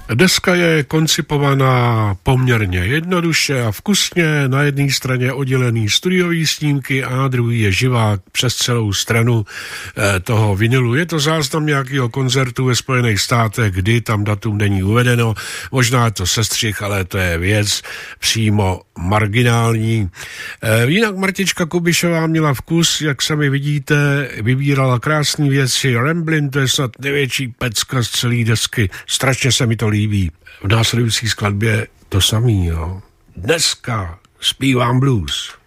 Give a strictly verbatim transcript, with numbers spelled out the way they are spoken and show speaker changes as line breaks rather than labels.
Deska je koncipovaná poměrně jednoduše a vkusně. Na jedné straně oddělený studiový snímky a druhý je živák přes celou stranu eh, toho vinilu. Je to záznam nějakého koncertu ve Spojených státech, kdy tam datum není uvedeno. Možná je to sestřih, ale to je věc přímo marginální. Eh, jinak Martička Kubišová měla vkus, jak sami vidíte, vybírala krásné věci. Ramblin', to je snad největší pecka z celé desky. Strašně se mi to líbí. V následující skladbě to samý, jo. Dneska zpívám blues.